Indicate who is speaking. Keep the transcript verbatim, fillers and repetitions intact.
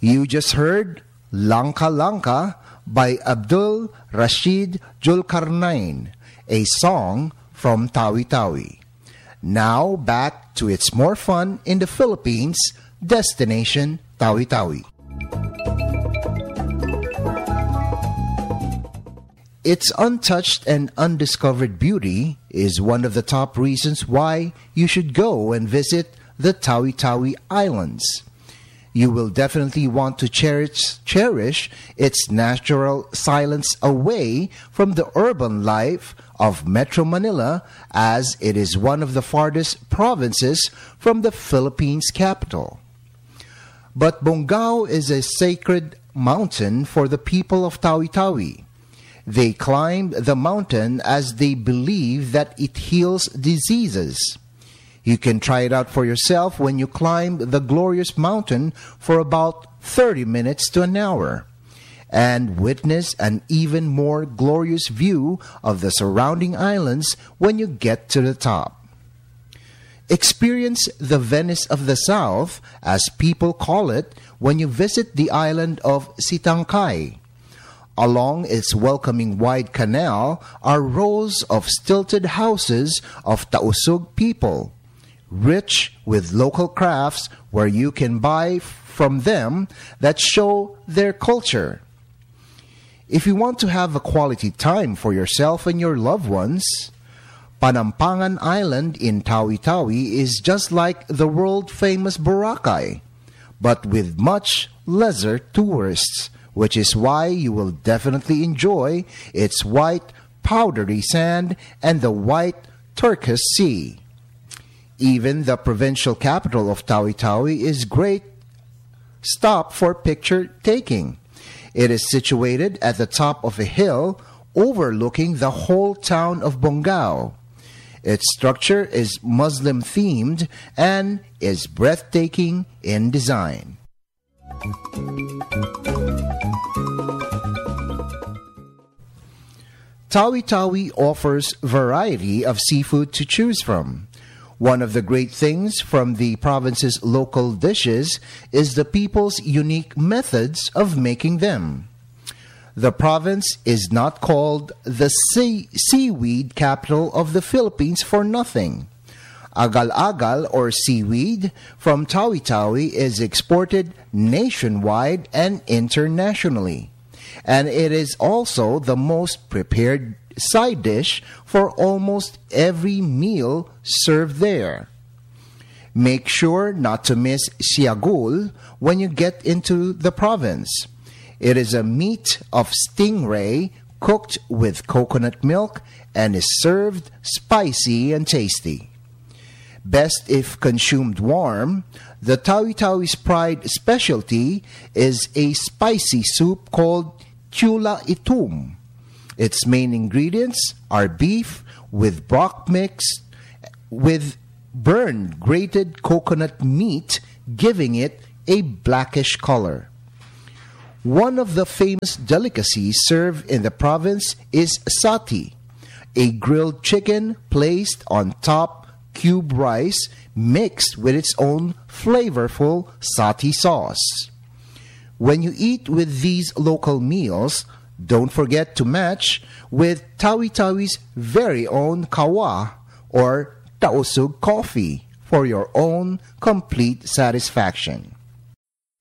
Speaker 1: You just heard Langka Langka by Abdul Rashid Julkarnain, a song from Tawi-Tawi. Now back to its more fun in the Philippines, destination Tawi-Tawi. Its untouched and undiscovered beauty is one of the top reasons why you should go and visit the Tawi-Tawi Islands. You will definitely want to cherish, cherish its natural silence away from the urban life of Metro Manila, as it is one of the farthest provinces from the Philippines capital. But Bongao is a sacred mountain for the people of Tawi-Tawi. They climb the mountain as they believe that it heals diseases. You can try it out for yourself when you climb the glorious mountain for about thirty minutes to an hour, and witness an even more glorious view of the surrounding islands when you get to the top. Experience the Venice of the South, as people call it, when you visit the island of Sitangkay. Along its welcoming wide canal are rows of stilted houses of Tausug people, rich with local crafts where you can buy from them that show their culture. If you want to have a quality time for yourself and your loved ones, Panampangan Island in Tawi-Tawi is just like the world-famous Boracay, but with much lesser tourists, which is why you will definitely enjoy its white powdery sand and the white turquoise sea. Even the provincial capital of Tawi-Tawi is great stop for picture taking. It is situated at the top of a hill overlooking the whole town of Bongao. Its structure is Muslim themed and is breathtaking in design. Tawi-Tawi offers variety of seafood to choose from. One of the great things from the province's local dishes is the people's unique methods of making them. The province is not called the sea- seaweed capital of the Philippines for nothing. Agal-agal, or seaweed, from Tawi-Tawi is exported nationwide and internationally. And it is also the most prepared side dish for almost every meal served there. Make sure not to miss siagul when you get into the province. It is a meat of stingray cooked with coconut milk and is served spicy and tasty. Best if consumed warm, the Tawi-Tawi's pride specialty is a spicy soup called Chula Itum. Its main ingredients are beef with broth mixed with burned grated coconut meat, giving it a blackish color. One of the famous delicacies served in the province is sati, a grilled chicken placed on top cube rice mixed with its own flavorful sati sauce. When you eat with these local meals, don't forget to match with Tawi-Tawi's very own kawa or Tausug coffee for your own complete satisfaction.